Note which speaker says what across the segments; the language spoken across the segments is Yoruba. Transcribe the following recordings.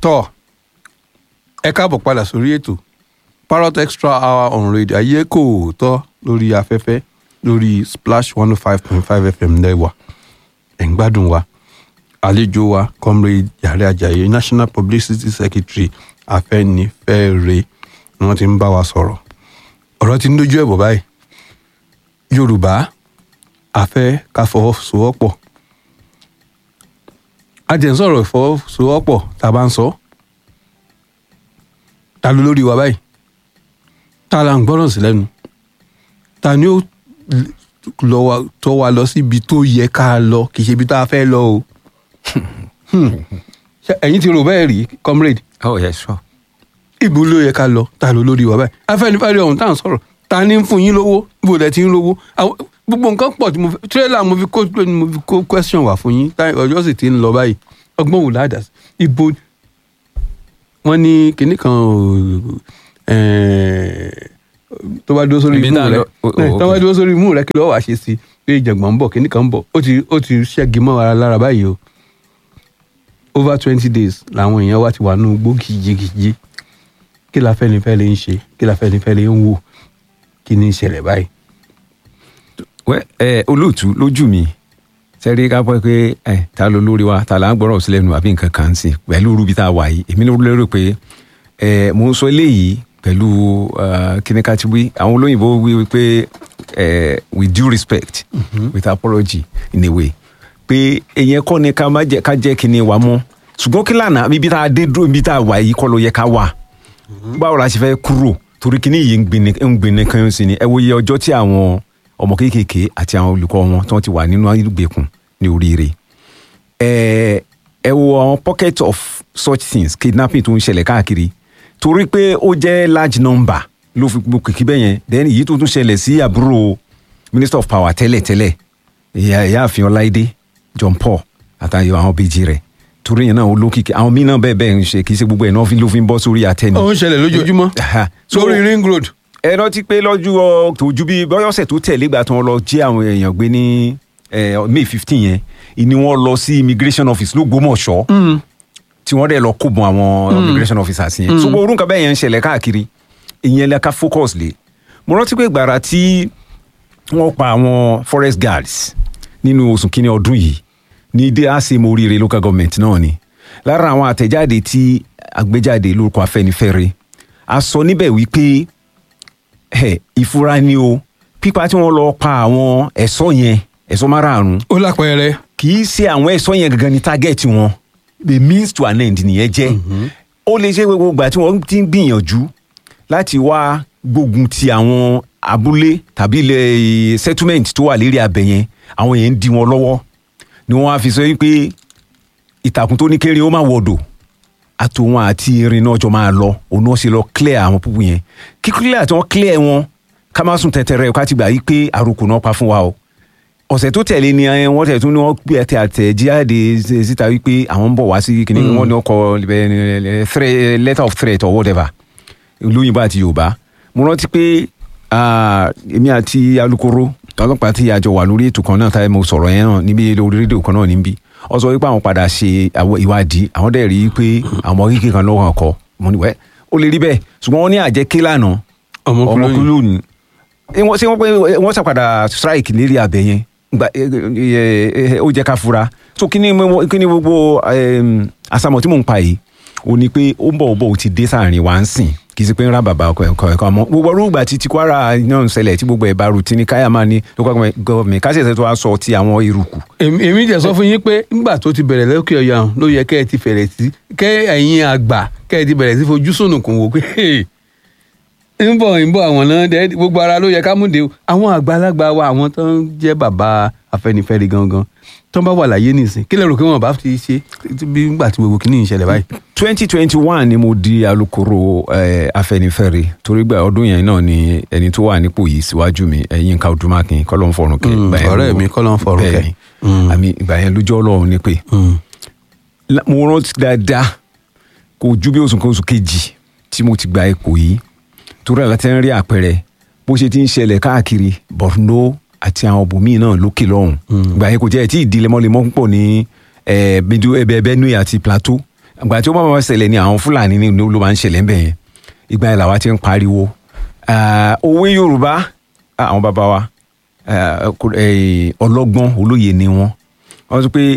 Speaker 1: tọ́ ẹ káàbọ̀ padà sórí ètò Parrot Extra Hour on Radio ayé kò tọ́ lórí afẹ́fẹ́ lórí Splash 105.5 FM lẹ́wà ẹ̀ ń gbádùn wa àlejò wa Comrade Jare Ajayi National Publicity Secretary Afẹ́nifẹ́re ni wọ́n ti ń bá wa sọ̀rọ̀ ọ̀rọ̀ ti ń dojú ẹ̀bọ̀ báyìí Yorùbá afẹ́ ká fọwọ́sowọ́pọ̀ a jẹ́ ń sọ̀rọ̀ ìfọwọ́sowọ́pọ̀ tá a bá ń sọ ta ló lórí wa báyìí ta la ń gbọ́ràn sí lẹ́nu ta ni ó tọ́ wa lọ síbi tó yẹ ká lọ kì í ṣe ibi tá a fẹ́ lọ o ẹ̀yin ti rò bẹ́ẹ̀ rí comrade.
Speaker 2: Oh yes, sure.
Speaker 1: Ibo ló yẹ ká lọ ta ló lórí wa báyìí Afẹ́nifẹ́re ọ̀hún tá à ń sọ̀rọ̀ ta ni ń fún yín lówó ibo lẹ ti ń lówó gbogbo nǹkan pọ̀ tí mo fi tírélà mo fi kó question wà fún yín ọjọ́ sì ti ń lọ báyìí ọgbọ́n wò ládàá ibo wọ́n ní kinní kan tó bá dúró sórí imú rẹ tó bá dúró sórí imú rẹ kí ló wàá ṣe sí pé ìjàngbọ̀n ń bọ̀ kinní kan ń bọ̀ ó ti ṣẹ́gi mọ́ ara lára báyìí o over 20 days làwọn èèyàn wá ti wà nínú igbó gìjigìji kí la Afẹ́nifẹ́re ń ṣe kí la Afẹ́nifẹ́re ń wò kí ni ìṣẹ̀lẹ̀ báyìí.
Speaker 2: olóòtú lójú mi sẹ́rí ká pẹ́ pé ta ló lórí wa ta là ń gbọ́rọ̀ sílẹ̀ nù àbí nǹkan kan sí pẹ̀lú rúbi tá a wà yìí èmi ló lérò pé mo ń sọ eléyìí pẹ̀lú kíníkàtí wí àwọn olóyìnbó wí pé with due respect with apology in a way pé èyàn kọ́ ni ká jẹ́ kíní wa mọ́ ṣùgbọ́n kí lànà ibi tá a dé dúró ibi tá a wà yìí kọ́ ló yẹ ká wà báwo la ṣe fẹ́ kúrò torí kíní yìí ń gbin kan sí ni ẹ wo iye ọjọ́ tí àwọn ọmọ kéékèèké àti àwọn olùkọ́ wọn tí wọ́n ti wà nínú ìgbèkùn ní oríire ẹ wo àwọn pocket of such things kidnapping tó ń ṣẹlẹ̀ káàkiri torí pé ó jẹ́ large number ló fi gbogbo kìkì bẹ́ẹ̀ yẹn then èyí tó tún ṣẹlẹ̀ sí àbúrò minister of power tẹ́lẹ̀ ìyáàfin Ọláìdé John Paul àtàyè àwọn bèjì rẹ̀ torí yẹn náà olókìkí àwọn míì náà bẹ́ẹ̀ ń ṣe kì í ṣe gbogbo ẹ̀ náà ló fi ń bọ́ sórí àtẹni.
Speaker 1: ó ń ṣẹlẹ̀ lójoojúmọ́ lórí ring road.
Speaker 2: ẹ rántí pé lọ́jọ́ tó ju bí bọ́yọ̀sẹ̀ tó tẹ̀lé ìgbà tí wọ́n lọ jí àwọn èèyàn gbé ní May 15 yẹn ni wọ́n lọ sí immigration office l'Ógbómọ̀ṣọ́ tí wọ́n dẹ̀ lọ kóbun àwọn immigration officers yẹn. so orun kan bẹ́ẹ̀ yẹn ń ṣẹlẹ̀ káàkiri ìyẹn lẹ́ka focus lé. mo rántí pé gbàrà tí wọ́n pa àwọn forest guards nínú oṣù kínní ọdún yìí ní DACM Oríire local government náà ni lára àwọn àtẹ̀jáde tí àgbéjáde lórúkọ Afẹ́nifẹ́re a sọ níbẹ̀ wípé ìfura ni o pípa tí wọ́n lọ pa àwọn ẹ̀ṣọ́ márààrún
Speaker 1: ó lápẹẹrẹ
Speaker 2: kì í ṣe àwọn ẹ̀ṣọ́ yẹn gangan ní target wọn the means to an end nìyẹn jẹ́ ó lè ṣe gbogbo ìgbà tí wọ́n ti ń gbìyànjú láti wá gbógun ti àwọn abúlé tàbí ilẹ̀ settlement tó wà lérí abẹ yẹn àwọn yẹn ń dí wọn lọ́wọ́ ni wọ́n á fi sọ wípé ìtàkùn tó ní kéré ó máa wọ̀dọ̀ àtòwọn àti irin náà jọ máa lọ òun náà ṣe lọ clear àwọn púpù yẹn kí clear tí wọ́n clear wọn ká má sùn tẹ̀tẹ̀rẹ̀ ká ti gbà yí pé àròkù náà pa fún wa o ọ̀sẹ̀ tó tẹ̀lé ni wọ́n tẹ̀ tún ní wọ́n gbé àtẹ̀jáde síta wípé àwọn ń bọ̀ wá sí kíní wọ́n ní ọkọ̀ letter of threat or whatever lóyìnbó àti Yorùbá mo rántí pé èmi àti alukoro ọlọ́pàá tí àjọ wà lórí ètò kan náà táyé mo sọ̀rọ̀ yẹn náà níbi lórí rédíò kan náà níbí ó sọ wípé àwọn padà ṣe ìwádìí àwọn dẹ̀ rí pé àwọn kékeré kan lọ́wọ́ ọkọ̀ mo ní wẹ́ ó lè rí bẹ́ẹ̀ ṣùgbọ́n wọ́n ní àjẹké lánàá ọmọkúlù ni wọ́n ṣàpadà strike lérí abẹ yẹn ó jẹ́ ká fura so kí ni gbogbo àsàmọ̀ tí mò ń pa yìí ó ní pé ó ń bọ̀ ó ti dé sáàrin wa ń sìn kì í ṣe pé ń rà bàbá ẹ̀kọ́ mọ́ gbogbo orúgbà tí Kwara náà ń ṣẹlẹ̀ tí gbogbo ẹ̀ bá rutí ní káyà máa ní local government káṣẹ̀ṣẹ̀ tó wá sọ ti àwọn eruku.
Speaker 1: èmi jẹ́ sọ fún yín pé nígbà tó ti bẹ̀rẹ̀ lókè ọ̀yà ló yẹ kẹ́ ẹ ti fẹ̀rẹ̀ sí kẹ́ ẹ̀yin àgbà kẹ́ ẹ ti bẹ̀rẹ̀ sí fojú sùnùkùn wò pé ń bọ̀ àwọn náà gbogbo ara ló yẹ ká múde o àwọn àgbàlagbà wa àwọn tó ń jẹ́ bàbá Afẹ́nifẹ́re gangan tó ń bá wà láyé nìsín kí lè rò pé wọn bá ti ṣe bí nígbà tí gbogbo kìíní ìṣẹ̀lẹ̀ báyìí. 2021
Speaker 2: ni mo di alukoro Afẹ́nifẹ́re torí gbà ọdún yẹn náà ni ẹni tó wà nípò yìí síwájú mi Yínká Odúmákin kọ́lọ́n fọ̀rùn kẹ́.
Speaker 1: ọ̀rẹ́ mi kọ́lọ́n fọ̀rùn kẹ́.
Speaker 2: àmì ìgbà yẹn lójú Ọlọ́run ní pé mo rántí dáadáa kò ju bí oṣù kejì tí mo ti gba ipò yìí torí àlàtẹ́ ń rí àpẹẹrẹ bó ṣe ti ń ṣẹlẹ̀ káàkiri Borno àti àwọn bòmíì náà lókè lọ́hùn. Ìgbà yẹn kò jẹ́ tí ìdí lemọ́lemọ́ pọ̀ ní Benue àti Plateau ìgbà tí ó máa ṣẹlẹ̀ ní àwọn Fúlàní ní ló máa ń ṣẹlẹ̀ ń bẹ̀ yẹn ìgbà yẹn làwa ti ń pariwo òwe Yorùbá àwọn bàbá wa ọlọ́gbọ́n olóye ni wọ́n sọ pé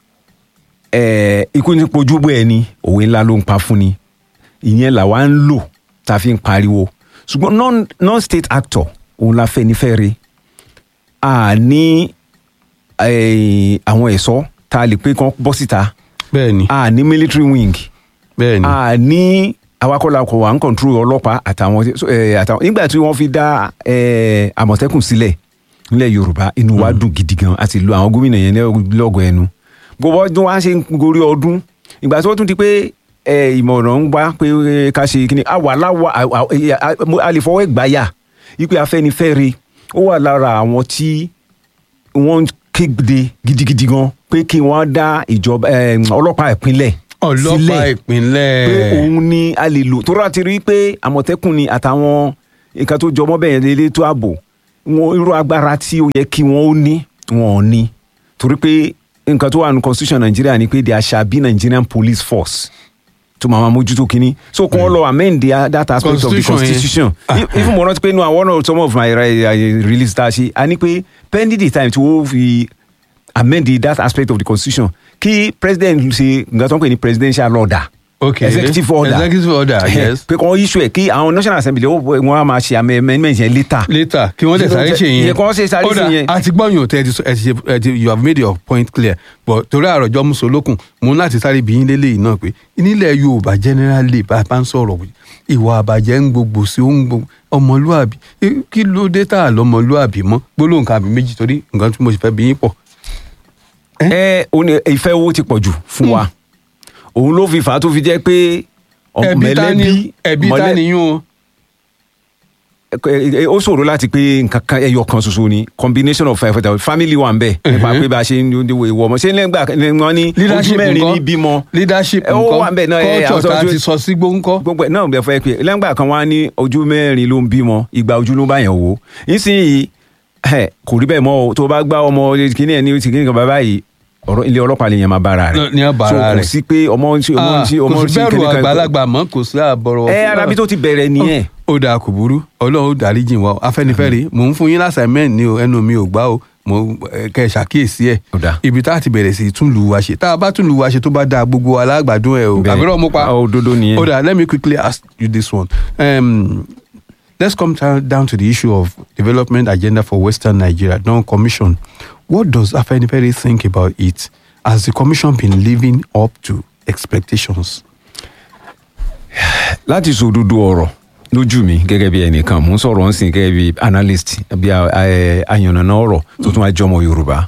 Speaker 2: ikú ní pojú bó ẹni òwe ńlá ló ń pa fún ni ìyẹn làwa ń lò tá a fi ń pariwo ṣùgbọ́n non-state actor òun la fẹ́ ní fẹ́ẹ́ rí ní àwọn ẹ̀ṣọ́ tá a lè pé kán bọ́ síta
Speaker 1: bẹ́ẹ̀ni
Speaker 2: ní military wing
Speaker 1: bẹ́ẹ̀ni
Speaker 2: ní awakọ̀lakọ̀ wà ń control ọlọ́pàá àtàwọn nígbà tí wọ́n fi dá Àmọ̀tẹ́kùn sílẹ̀ nílẹ̀ Yorùbá inú wa dùn gidi gan àti lu àwọn gómìnà yẹn lọ́gọ̀ ẹnu gbogbo ọdún wa ṣe ń gorí ọdún ìgbà tí wọ́n tún di pé ìmọ̀ràn ń wá pé ká ṣe kíni a lè fọwọ́ ìgbáyà wípé Afẹ́nifẹ́re ó wà lára àwọn tí wọ́n kéde gidigidi gan pé kí wọ́n dá ìjọba ọlọ́pàá ìpínlẹ̀
Speaker 1: pé
Speaker 2: òun ni a lè lò tó rà ti rí pé Àmọ̀tẹ́kùn ni àtàwọn nǹkan tó jọmọ́ bẹ́ẹ̀ lélẹ́ tó ààbò wọn irú agbára tí ó yẹ kí wọ́n ó ní wọn ò ní torí pé nǹkan tó wà ní constitution Nàìjíríà ni pé there shall be Nigerian police force tó máa mójútó kínní so kí wọ́n lọ amend that aspect of the constitution even mo rántí pé one of some of my release tá a ṣe a ní pé pending the time tí wọ́n fi amend that aspect of the constitution kí president ṣe nǹkan tó ń pè ní presidential order executive order
Speaker 1: yes
Speaker 2: pé kàn issue ẹ̀ kí àwọn national assembly wọ́n á máa ṣe amendment yẹn later
Speaker 1: kí wọ́n tẹ̀ sáré ṣe yẹn
Speaker 2: kí wọ́n ṣe sáré ṣe yẹn.
Speaker 1: àti gbọ́yìn ò you have made your point clear but torí àròjọ musolókun mò ń láti sáré bí yín lélẹ́yìn náà pé nílẹ̀ Yorùbá generally bá a ń sọ̀rọ̀ ìwà àbàjẹ́ ń gbogbo sí ó ń gbogbo ọmọlúàbí kí ló dé tá a lọ́mọlúàbí mọ́ gbólóhùn kan àbí méjì torí nǹkan tí mo sì fẹ́ bí yín pọ̀.
Speaker 2: ìfẹ́ owó ti pọ̀ jù fún wa òun ló fi fà á tó fi jẹ́ pé mọ̀lẹ́bí
Speaker 1: ẹbí ta nìyún
Speaker 2: ó ṣòro láti pé nǹkan kan ẹyọ kan ṣoṣo ni combination of family wà ń bẹ̀ nípa pé bá a ṣe ń wọ ọmọ ṣé nígbà wọn ní ojú mẹ́rin ní bímọ
Speaker 1: leadership nǹkan culture ta ti sọ sí gbóńkọ́.
Speaker 2: gbogbo ẹ̀ náà bẹ̀ fẹ́ pé lẹ́ngbà kan wá ní ojú mẹ́rin ló ń bímọ ìgbà ojú ló bá yẹn wò nísìnyí kò rí bẹ́ẹ̀ mọ́ o tó bá gbá ọmọ kíní ẹ̀ ní kíní kan bàbá yìí ọ̀rọ̀ ilé ọlọ́pàá lè yẹn máa bára rẹ̀
Speaker 1: ní ọ̀bára rẹ̀
Speaker 2: so kò sí pé ọmọ
Speaker 1: kò sí bẹ̀rù àgbàlagbà mọ́ kò sí àbọ̀rọ̀
Speaker 2: arábí tó ti bẹ̀rẹ̀ nìyẹn.
Speaker 1: ó dáa kò burú Ọlọ́run ó dáríjì wa Afẹ́nifẹ́re mò ń fún yín lásàmẹ́ǹt ní o ẹnu mi ò gbá o mo kẹ́ ẹ ṣàkíyèsí ẹ̀ ibi tá a ti bẹ̀rẹ̀ sí tún lù wá ṣe tá a bá tún lù wá ṣe tó bá dáa gbogbo alágbàdún ẹ̀ o àbúrò mo pa
Speaker 2: òdodo nìyẹn.
Speaker 1: ó dáa let me quickly ask you this one. Let's come down to the issue of development agenda for Western Nigeria, non-commission. What does Afẹ́nifẹ́re think about it? Has the commission been living up to expectations?
Speaker 2: Láti sòdodo ọ̀rọ̀ lójú mi gẹ́gẹ́ bí ẹnìkan mò ń sọ̀rọ̀ ń sìn gẹ́gẹ́ bí analyst bí àyànnàná ọ̀rọ̀ tó tún wá jọmọ Yorùbá.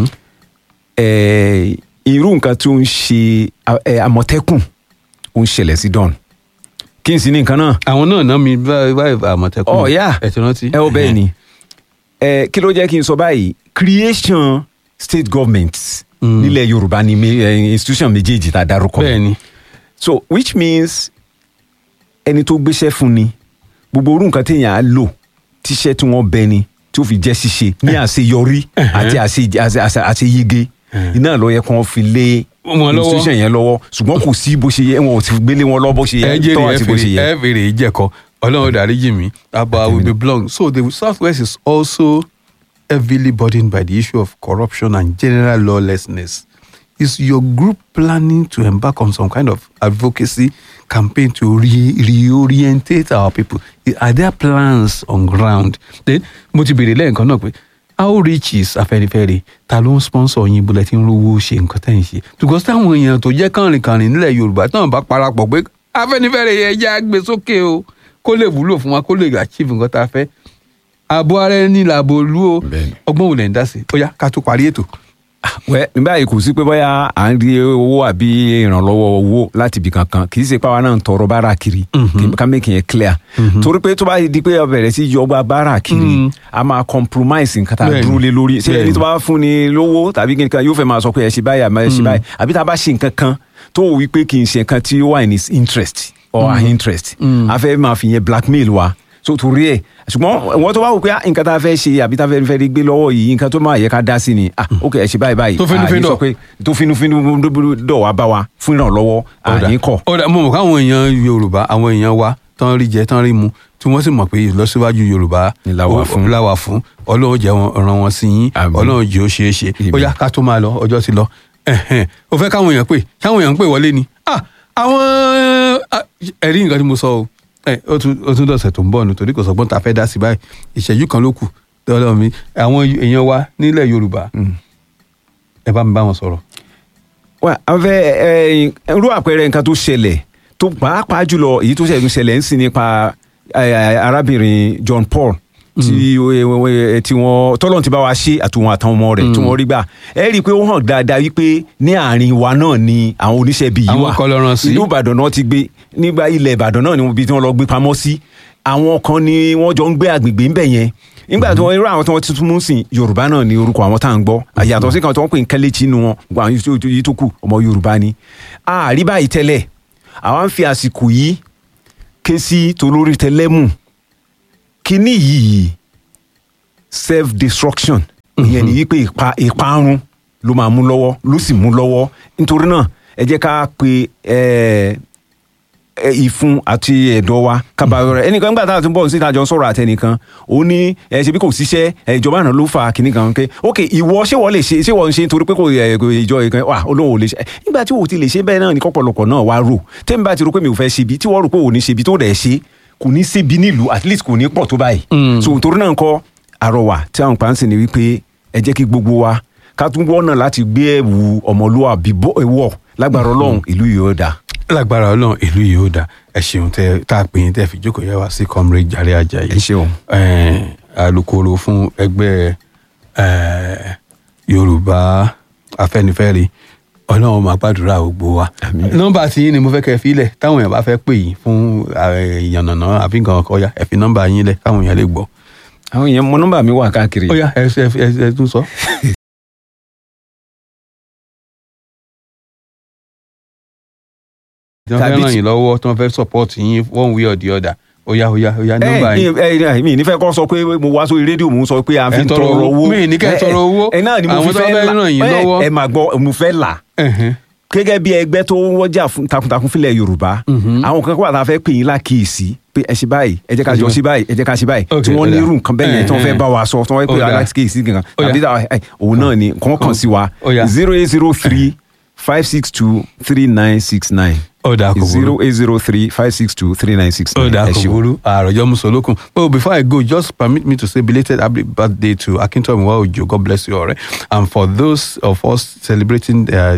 Speaker 2: Irú nǹkan tó ń ṣe Àmọ̀tẹ́kùn ó ń ṣẹlẹ̀ sí Don kí n sì ní nǹkan náà.
Speaker 1: àwọn náà mi báyìí Àmọ̀tẹ́kùn. ẹ ti rántí.
Speaker 2: ẹ ó bẹ́ẹ̀ ni kí ló jẹ́ kí n sọ báyìí creation state governments nílẹ̀ Yorùbá ni institution méjèèjì tá a dárúkọ.
Speaker 1: bẹ́ẹ̀ni.
Speaker 2: so which means ẹni tó gbéṣẹ́ fún ni gbogbo orú nǹkan téèyàn á lò tíṣẹ́ tí wọ́n bẹ ni tí ó fi jẹ́ ṣíṣe ní àṣeyọrí àti àṣeyege iná ló yẹ kí wọ́n fi lé institution yẹn lọ́wọ́ ṣùgbọ́n kò sí bó ṣe yẹ wọn ò ti gbélé wọn lọ bó ṣe yẹ tọ́ àti bó ṣe yẹ.
Speaker 1: ẹ fèrè ìjẹkọ Ọlọ́run dáríjì mi abba will be blunt. So the Southwest is also heavily burdened by the issue of corruption and general lawlessness. Is your group planning to embark on some kind of advocacy campaign to reorientate our people? Are there plans on ground? Then mo ti béèrè lẹ́ẹ̀kan náà pé how rich is Afẹ́nifẹ́re? Ta ló ń sponsor yín bólẹ̀ tí ń rówó ṣe nǹkan tẹ́ ń ṣe? Because táwọn èèyàn tó jẹ́ kànrìnkànrìn nílẹ̀ Yorùbá táwọn bá parapọ̀ pé Afẹ́nifẹ́re yẹn já gbé sókè o kó lè wúlò fún wa kó lè achieve nǹkan tá a fẹ́. Ààbò ara ẹni làbò olú o ọgbọ́n ò lè ń dá sí. Ó yá ká tó parí ètò.
Speaker 2: nígbà yìí kò sí pé bóyá à ń rí owó àbí ìrànlọ́wọ́ owó láti ibì kankan kì í ṣe pé àwa náà ń tọrọ bára kiri ká make yẹn clear torí pé tó bá di pé ó bẹ̀rẹ̀ sí yọgbà bára kiri a máa compromise nǹkan tá a dúró lé lórí ṣé ẹni tó bá fún ni lówó tàbí nǹkan yóò fẹ́ máa sọ pé ẹ ṣe báyìí àmọ́ ẹ ṣe báyìí àbí tá a bá ṣe nǹkan kan tó wù wí pé kì í ṣe nǹkan tí ó wà ní interest or our interest a fẹ́ máa fi yẹn blackmail wa so torí ẹ̀ ṣùgbọ́n wọ́n tó bá wò pé nǹkan tá a fẹ́ ṣe àbí tá a fẹ́ rí gbé lọ́wọ́ yìí nǹkan tó máa yẹ ká dá sí ni ok ẹ ṣe báyìí
Speaker 1: Tó finúfinú.
Speaker 2: sọ pé tó finúfinú dọ̀ wá bá wa fún ìrànlọ́wọ́ àní kọ̀.
Speaker 1: ọ̀dà mo mọ̀ káwọn èèyàn Yorùbá àwọn èèyàn wa tán rí jẹ tán rí mu tí wọ́n sì mọ̀ pé ìlọsíwájú Yorùbá
Speaker 2: Ni la wà fún.
Speaker 1: la wà fún Ọlọ́run jẹ́ ràn wọ́n sí yín
Speaker 2: Àmín.
Speaker 1: Ọlọ́run jẹ́ ó ṣeé ṣe
Speaker 2: Àmín.
Speaker 1: ó yá ká tó máa lọ ọjọ́ ti lọ ó fẹ́ káwọn èèyàn pè wọlé ni àwọn ẹ̀rí nǹkan tí mo sọ o ó tún dọ̀sẹ̀ tó ń bọ̀ nítorí kò sọgbọ́n tá a fẹ́ dá sí báyìí ìṣẹ́jú kan ló kù lọ́dọ̀ mi àwọn èèyàn wa nílẹ̀ Yorùbá ẹ bá mi bá wọn sọ̀rọ̀.
Speaker 2: wà á fẹ́ irú àpẹẹrẹ nǹkan tó ṣẹlẹ̀ tó pàápàá jùlọ èyí tó ṣẹlẹ̀ ń sìn nípa arábìnrin John Paul tí wọ́n tọ́lọ́n ti bá wa ṣe àtòwọn àtàwọn ọmọ rẹ̀ tí wọ́n rí gbà ẹ rí i pé ó hàn dáadáa wípé ní àárín wa náà ni àwọn oníṣẹ́ ibi yìí wà
Speaker 1: Àwọn kọlọ́rọ̀ sí.
Speaker 2: ìlú Ìbàdàn náà ti gbé nígbà ilẹ̀ Ìbàdàn náà ni ibi tí wọ́n lọ gbé pamọ́ sí àwọn kan ni wọ́n jọ ń gbé agbègbè ńbẹ̀ yẹn nígbà tí wọ́n irú àwọn tí wọ́n ti tún mú sìn Yorùbá náà ni orúkọ àwọn tá à ń gbọ́ àyàtọ̀ sí kan tí wọ́n pè ń Kẹ́lẹ́chì inú wọn gbogbo àwọn yìí tó kù ọmọ Yorùbá ni àárí báyìí tẹ́lẹ̀ àwa ń fi àsìkò yìí ké sí tolórí tẹlẹ́mù kíní yìí self destruction ìyẹn ni wípé ìparun ló máa mú lọ́wọ́ ló sì mú lọ́wọ́ nítorí náà ẹ jẹ́ ká pe ìfun àti ẹ̀dọ̀ wa kábàárọ̀ rẹ̀ ẹnìkan nígbà tá a tún bọ̀ sí ìtajọ sọ̀rọ̀ àtẹnìkan ó ní ṣebí kò síṣẹ́ ìjọba náà ló fa kìnnì kan ké ok ìwọ ṣé wọ́n lè ṣe ṣé wọ́n ń ṣe nítorí pé kò ìjọ ìkan wà olóhùn ò lè ṣe nígbà tí wò ó ti lè ṣe bẹ́ẹ̀ náà ní kọ́pọ̀lọpọ̀ náà wá rò tẹ́mi bá ti rò pé mi ò fẹ́ ṣebi tí wọ́n rò pé ò ní ṣebi tó dẹ̀ ṣe kò ní ṣebi nílùú at least kò ní pọ̀ tó báyìí so nítorí náà ńkọ́ àrọwà tí àwọn pàǹsì ni wípé ẹ jẹ́ kí gbogbo wa ká tún wọ́nà láti gbé ẹ̀wù ọmọlúwàbí wọ̀ lágbára Ọlọ́run ìlú yìí ó dáa.
Speaker 1: Lágbára Ọlọ́run ìlú yìí ó dáa ẹ ṣeun tá a pè yín tẹ́ fi jókòó yẹ wá sí Comrade Jare Ajayi
Speaker 2: ẹ ṣeun.
Speaker 1: alukoro fún ẹgbẹ́ Yorùbá Afẹ́nifẹ́re Ọlọ́run máa gbàdúrà gbogbo wa. Nọ́mbà tí yín ni mo fẹ́ kẹ́ fi lẹ̀ táwọn èèyàn bá fẹ́ pè yín fún ìyànnànà àbí nǹkan ọkọ ya ẹ fi nọ́mbà yín lẹ̀ káwọn èèyàn lè gbọ́.
Speaker 2: àwọn èèyàn mọ nọ́mbà mi wà káàkiri.
Speaker 1: ó yá ẹ tún sọ. tí wọ́n fẹ́ ràn yín lọ́wọ́ tí wọ́n fẹ́ support yín one way or the other ó yá nọ́mbà yín.
Speaker 2: mi ní fẹ́ kọ́ sọ pé mo wá sórí rédíò mo ń sọ pé a fi ń tọrọ owó.
Speaker 1: mi ní kẹ́ tọrọ owó
Speaker 2: àwọn tó fẹ́ ràn yín lọ́wọ́. ẹ máa gbọ́ mo fẹ́ là gẹ́gẹ́ bí ẹgbẹ́ tó wọ́jà takuntakun fílẹ̀ Yorùbá àwọn kan wà tá a fẹ́ pè yín lákìísí pé ẹ ṣe báyìí ẹ jẹ́ ká jọ ṣe báyìí ẹ jẹ́ ká ṣe báyìí tí wọ́n ní irú nǹkan bẹ́ẹ̀ yẹn tí wọ́n fẹ́ bá wa sọ tí wọ́n pè alákìísí gangan tàbí òun náà ni kàn sí wa 0803 562 3969.
Speaker 1: Ọ̀dà kò burú
Speaker 2: 0803 562 3969.
Speaker 1: Ọ̀dà kò burú àròjọ musolókun. Oh, before I go, just permit me to say belated happy birthday to Akintomiwa Ojo. God bless you all. Right? And for those of us celebrating their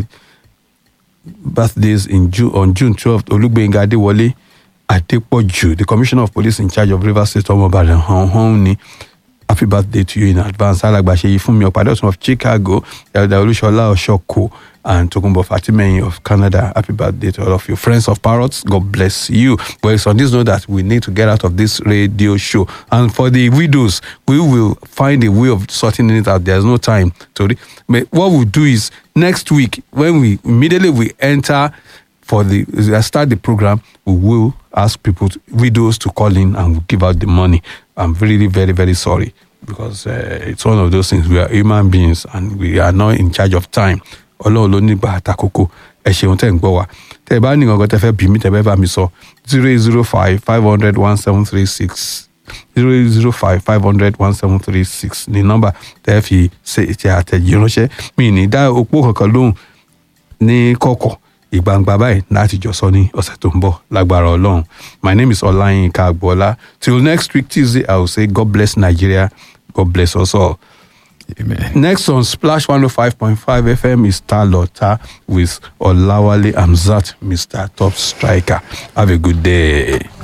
Speaker 1: birthdays on June 12th, Olugbenga Adewale Adepoju, the Commissioner of Police in charge of Rivers State, Omobadan Honhoni. Happy birthday to you in advance. Alagbaseyi Funmi Opadosun of Chicago, Elder Olushola Oshoko, and Tokunbo Fatimeyin of Canada. Happy birthday to all of you. Friends of Parrots, God bless you. But it's on this note that we need to get out of this radio show. And for the widows, we will find a way of sorting it out. There's no time to but what we'll do is next week, when we immediately enter for start the program, we will ask widows to call in and we'll give out the money. I'm really, very, very sorry because it's one of those things. We are human beings and we are not in charge of time. Ọlọ́run ló ní gbà àtàkókò ẹ ṣeun tẹ́ ń gbọ́ wa tẹ́ ẹ bá ní nǹkan tẹ́ fẹ́ bí mi tẹ́ bẹ́ẹ̀ bá mi sọ 0805 500 1736 0805 500 1736 ní nọ́mbà tẹ́ fi ṣe àtẹ̀jíránsẹ́ mi ní dá opó kankan lóhùn ní kọ̀kọ̀ ìgbangba báyìí láti jọ sọ ní ọ̀sẹ̀ tó ń bọ̀ lágbára Ọlọ́run. My name is Olayinka Agbola. Till next week Tuesday, I will say God bless Nigeria, God bless us all. Amen. Next on Splash 105.5 FM is Talota with Olawale Amzat, Mr. Top Striker. Have a good day.